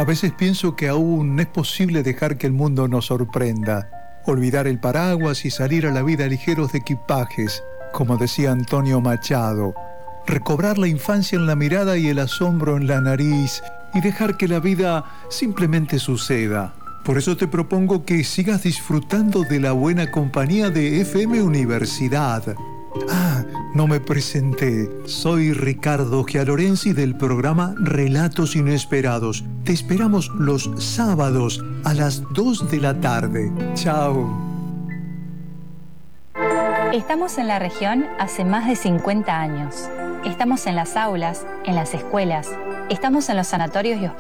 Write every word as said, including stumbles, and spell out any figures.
A veces pienso que aún es posible dejar que el mundo nos sorprenda, olvidar el paraguas y salir a la vida ligeros de equipajes, como decía Antonio Machado, recobrar la infancia en la mirada y el asombro en la nariz y dejar que la vida simplemente suceda. Por eso te propongo que sigas disfrutando de la buena compañía de F M Universidad. Ah, no me presenté. Soy Ricardo Gialorenzi del programa Relatos Inesperados. Te esperamos los sábados a las dos de la tarde. Chao. Estamos en la región hace más de cincuenta años. Estamos en las aulas, en las escuelas, estamos en los sanatorios y hospitales.